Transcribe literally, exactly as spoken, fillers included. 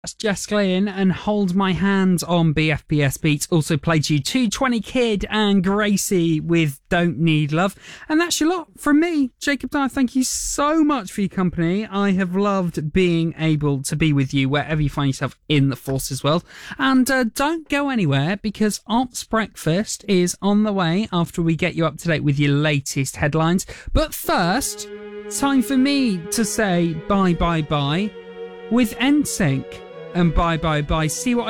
That's Jess Glynn and Hold My Hand on B F B S Beats. Also played you two twenty Kid and Gracie with Don't Need Love. And that's your lot from me, Jacob Dyer. Thank you so much for your company. I have loved being able to be with you wherever you find yourself in the Forces world. And uh, don't go anywhere, because Ops Breakfast is on the way after we get you up to date with your latest headlines. But first, time for me to say bye bye bye with N Sync. And bye bye bye. See what